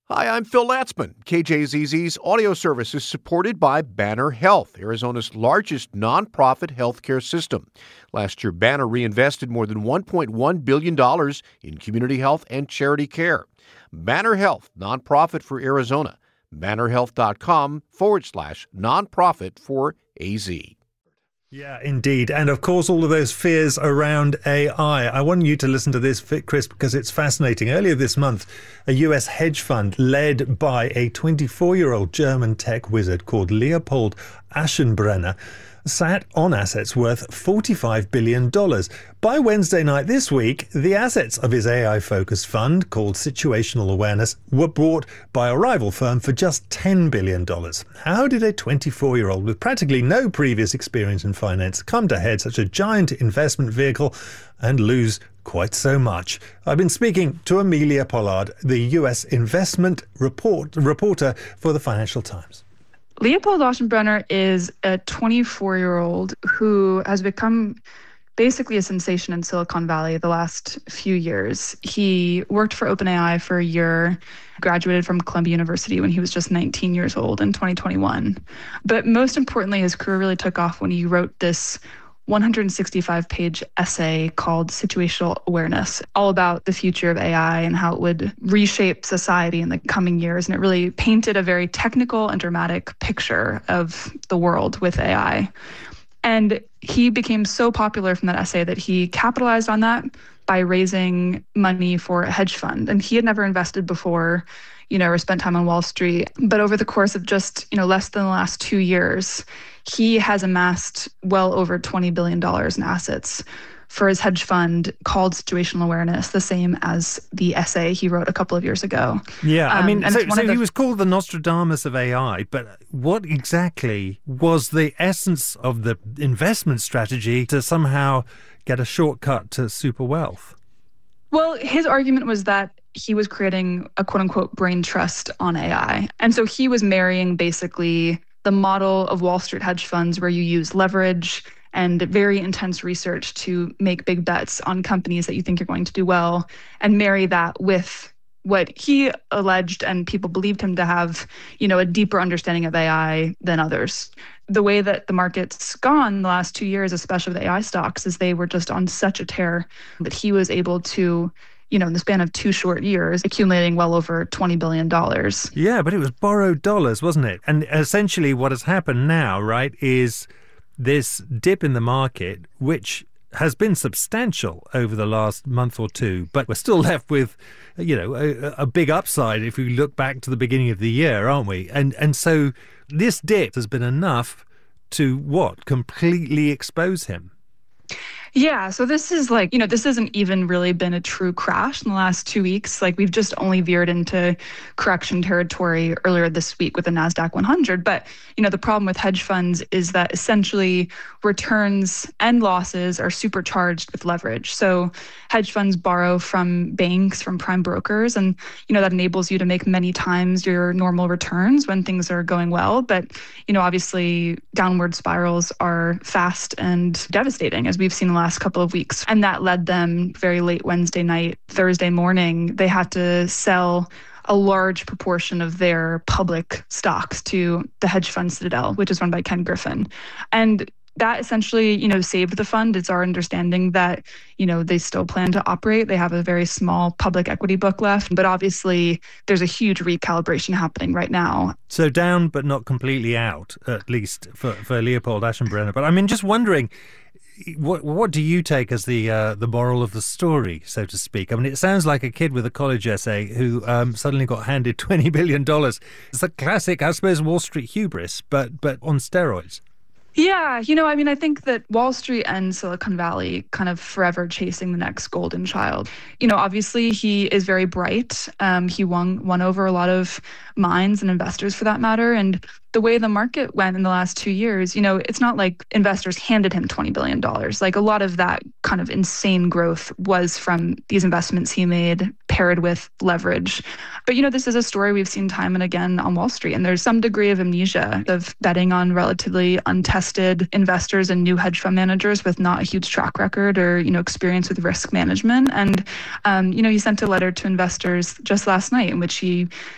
Hi, I'm Phil Latzman. KJZZ's audio service is supported by Banner Health, Arizona's largest nonprofit healthcare system. Last year, Banner reinvested more than $1.1 billion in community health and charity care. Banner Health, nonprofit for Arizona. bannerhealth.com/nonprofit for AZ. Yeah, indeed. And of course, all of those fears around AI. I want you to listen to this, Chris, because it's fascinating. Earlier this month, a US hedge fund led by a 24-year-old German tech wizard called Leopold Aschenbrenner sat on assets worth $45 billion. By Wednesday night this week, the assets of his AI-focused fund, called Situational Awareness, were bought by a rival firm for just $10 billion. How did a 24-year-old with practically no previous experience in finance come to head such a giant investment vehicle and lose quite so much? I've been speaking to Amelia Pollard, the US investment reporter for the Financial Times. Leopold Aschenbrenner is a 24-year-old who has become basically a sensation in Silicon Valley the last few years. He worked for OpenAI for a year, graduated from Columbia University when he was just 19 years old in 2021. But most importantly, his career really took off when he wrote this 165-page essay called Situational Awareness, all about the future of AI and how it would reshape society in the coming years. And it really painted a very technical and dramatic picture of the world with AI. And he became so popular from that essay that he capitalized on that by raising money for a hedge fund. And he had never invested before, or spent time on Wall Street. But over the course of just, less than the last 2 years, he has amassed well over $20 billion in assets for his hedge fund called Situational Awareness, the same as the essay he wrote a couple of years ago. Yeah, so he was called the Nostradamus of AI, but what exactly was the essence of the investment strategy to somehow get a shortcut to super wealth? Well, his argument was that he was creating a quote-unquote brain trust on AI. And so he was marrying basically the model of Wall Street hedge funds where you use leverage and very intense research to make big bets on companies that you think you're going to do well, and marry that with what he alleged and people believed him to have, a deeper understanding of AI than others. The way that the market's gone the last 2 years, especially with AI stocks, is they were just on such a tear that he was able to, in the span of 2 short years, accumulating well over $20 billion. Yeah, but it was borrowed dollars, wasn't it? And essentially what has happened now, right, is this dip in the market, which has been substantial over the last month or two, but we're still left with, a big upside if we look back to the beginning of the year, aren't we? And so this dip has been enough to completely expose him. Yeah, so this is this hasn't even really been a true crash in the last 2 weeks. We've just only veered into correction territory earlier this week with the NASDAQ 100. But, the problem with hedge funds is that essentially returns and losses are supercharged with leverage. So hedge funds borrow from banks, from prime brokers, and, that enables you to make many times your normal returns when things are going well. But, obviously downward spirals are fast and devastating, as we've seen the last couple of weeks. And that led them very late Wednesday night, Thursday morning, they had to sell a large proportion of their public stocks to the hedge fund Citadel, which is run by Ken Griffin. And that essentially, saved the fund. It's our understanding that, they still plan to operate. They have a very small public equity book left, but obviously there's a huge recalibration happening right now. So down, but not completely out, at least for Leopold Aschenbrenner. But just wondering, what do you take as the moral of the story, so to speak? It sounds like a kid with a college essay who suddenly got handed $20 billion. It's a classic, I suppose, Wall Street hubris, but on steroids. Yeah, I think that Wall Street and Silicon Valley kind of forever chasing the next golden child. Obviously he is very bright. He won over a lot of minds and investors for that matter. And the way the market went in the last 2 years, it's not like investors handed him $20 billion. A lot of that kind of insane growth was from these investments he made paired with leverage. But, this is a story we've seen time and again on Wall Street. And there's some degree of amnesia of betting on relatively untested investors and new hedge fund managers with not a huge track record or, experience with risk management. And, he sent a letter to investors just last night in which he